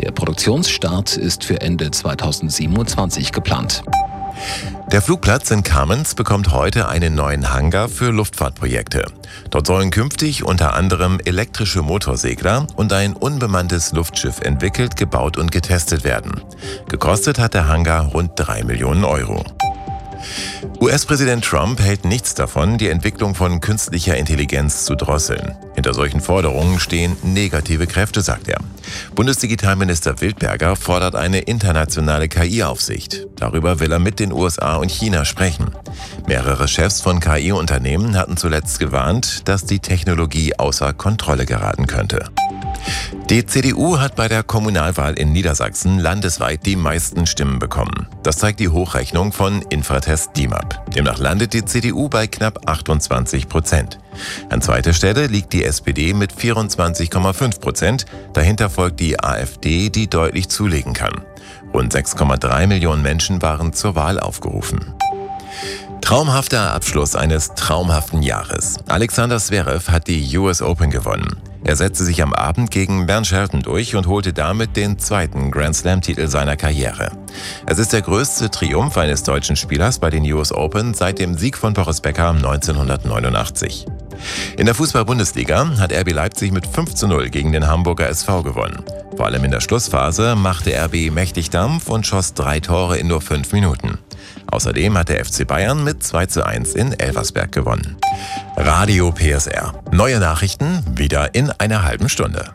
Der Produktionsstart ist für Ende 2027 geplant. Der Flugplatz in Kamenz bekommt heute einen neuen Hangar für Luftfahrtprojekte. Dort sollen künftig unter anderem elektrische Motorsegler und ein unbemanntes Luftschiff entwickelt, gebaut und getestet werden. Gekostet hat der Hangar rund 3 Millionen Euro. US-Präsident Trump hält nichts davon, die Entwicklung von künstlicher Intelligenz zu drosseln. Hinter solchen Forderungen stehen negative Kräfte, sagt er. Bundesdigitalminister Wildberger fordert eine internationale KI-Aufsicht. Darüber will er mit den USA und China sprechen. Mehrere Chefs von KI-Unternehmen hatten zuletzt gewarnt, dass die Technologie außer Kontrolle geraten könnte. Die CDU hat bei der Kommunalwahl in Niedersachsen landesweit die meisten Stimmen bekommen. Das zeigt die Hochrechnung von Infratest DIMAP. Demnach landet die CDU bei knapp 28%. An zweiter Stelle liegt die SPD mit 24,5%. Dahinter folgt die AfD, die deutlich zulegen kann. Rund 6,3 Millionen Menschen waren zur Wahl aufgerufen. Traumhafter Abschluss eines traumhaften Jahres. Alexander Zverev hat die US Open gewonnen. Er setzte sich am Abend gegen Bernd Shelton durch und holte damit den zweiten Grand-Slam-Titel seiner Karriere. Es ist der größte Triumph eines deutschen Spielers bei den US Open seit dem Sieg von Boris Becker 1989. In der Fußball-Bundesliga hat RB Leipzig mit 5:0 gegen den Hamburger SV gewonnen. Vor allem in der Schlussphase machte RB mächtig Dampf und schoss 3 Tore in nur 5 Minuten. Außerdem hat der FC Bayern mit 2:1 in Elversberg gewonnen. Radio PSR. Neue Nachrichten wieder in einer halben Stunde.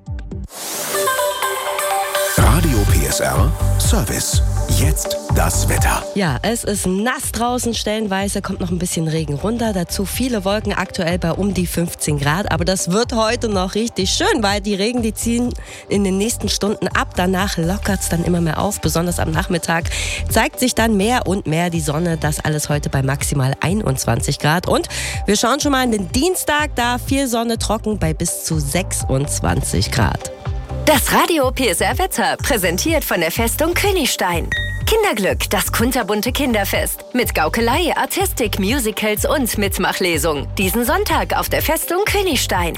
Radio PSR Service. Jetzt das Wetter. Ja, es ist nass draußen, stellenweise kommt noch ein bisschen Regen runter. Dazu viele Wolken, aktuell bei um die 15 Grad. Aber das wird heute noch richtig schön, weil die Regen, die ziehen in den nächsten Stunden ab. Danach lockert es dann immer mehr auf. Besonders am Nachmittag zeigt sich dann mehr und mehr die Sonne. Das alles heute bei maximal 21 Grad. Und wir schauen schon mal in den Dienstag, da viel Sonne, trocken bei bis zu 26 Grad. Das Radio PSR Wetter, präsentiert von der Festung Königstein. Kinderglück, das kunterbunte Kinderfest. Mit Gaukelei, Artistik, Musicals und Mitmachlesung. Diesen Sonntag auf der Festung Königstein.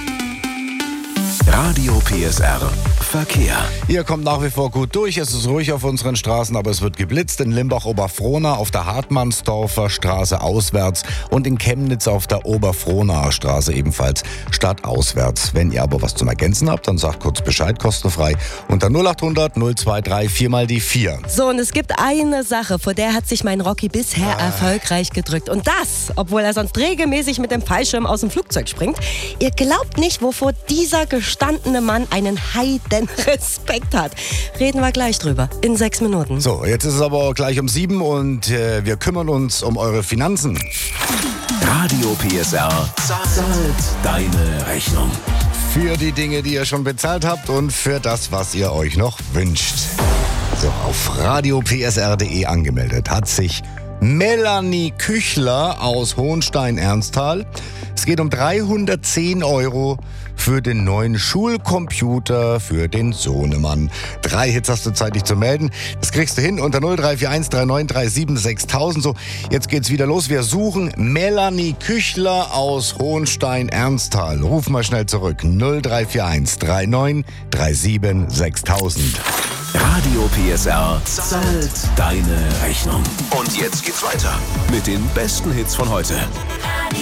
Radio PSR Verkehr. Ihr kommt nach wie vor gut durch. Es ist ruhig auf unseren Straßen, aber es wird geblitzt. In Limbach-Oberfrohna auf der Hartmannsdorfer Straße auswärts und in Chemnitz auf der Oberfrohnaer Straße ebenfalls stadtauswärts. Wenn ihr aber was zum Ergänzen habt, dann sagt kurz Bescheid, kostenfrei. Unter 0800 023 4 mal die 4. So, und es gibt eine Sache, vor der hat sich mein Rocky bisher erfolgreich gedrückt. Und das, obwohl er sonst regelmäßig mit dem Fallschirm aus dem Flugzeug springt. Ihr glaubt nicht, wovor dieser gestandene Mann einen heiden Respekt hat. Reden wir gleich drüber, in 6 Minuten. So, jetzt ist es aber gleich um 7 und wir kümmern uns um eure Finanzen. Radio PSR zahlt deine Rechnung. Für die Dinge, die ihr schon bezahlt habt und für das, was ihr euch noch wünscht. So, auf radiopsr.de angemeldet hat sich Melanie Küchler aus Hohenstein-Ernsthal. Es geht um 310 € für den neuen Schulcomputer für den Sohnemann. 3 Hits hast du Zeit, dich zu melden. Das kriegst du hin unter 0341 3937 6000. So, jetzt geht's wieder los. Wir suchen Melanie Küchler aus Hohenstein-Ernsthal. Ruf mal schnell zurück. 0341 3937 6000. Radio PSR zahlt deine Rechnung. Und jetzt geht's weiter mit den besten Hits von heute.